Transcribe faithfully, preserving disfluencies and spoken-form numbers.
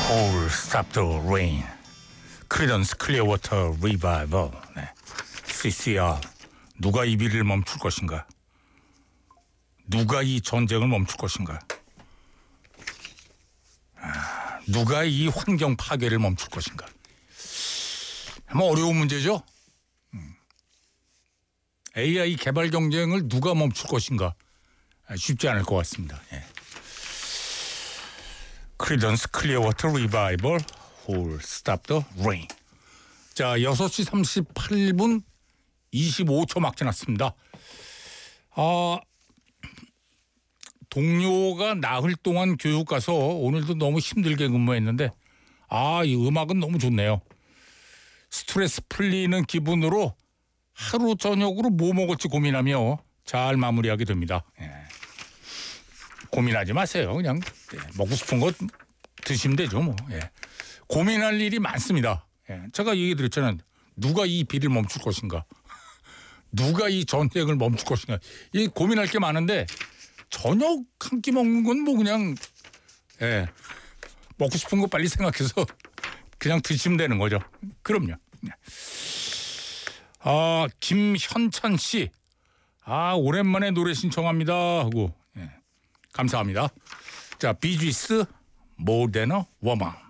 All Stop the Rain, 크리던스 클리어워터 리바이벌. 네. 씨씨알, 누가 이 비를 멈출 것인가? 누가 이 전쟁을 멈출 것인가? 아, 누가 이 환경 파괴를 멈출 것인가? 뭐 어려운 문제죠. 음. 에이아이 개발 경쟁을 누가 멈출 것인가? 아, 쉽지 않을 것 같습니다. 예. 크리던스 클리어워터 리바이벌, Who'll Stop the Rain. 자, 여섯 시 삼십팔 분 이십오 초 막 지났습니다. 아, 동료가 나흘 동안 교육 가서 오늘도 너무 힘들게 근무했는데, 아, 이 음악은 너무 좋네요. 스트레스 풀리는 기분으로 하루 저녁으로 뭐 먹을지 고민하며 잘 마무리하게 됩니다. 예. 고민하지 마세요. 그냥 예, 먹고 싶은 거 드시면 되죠. 뭐. 예. 고민할 일이 많습니다. 예. 제가 얘기 드렸잖아요. 누가 이 비를 멈출 것인가? 누가 이 전쟁을 멈출 것인가? 이 고민할 게 많은데 저녁 한 끼 먹는 건 뭐 그냥 예. 먹고 싶은 거 빨리 생각해서 그냥 드시면 되는 거죠. 그럼요. 아, 김현찬 씨. 아, 오랜만에 노래 신청합니다 하고 예. 감사합니다. 자, 비지스 More Than a Woman.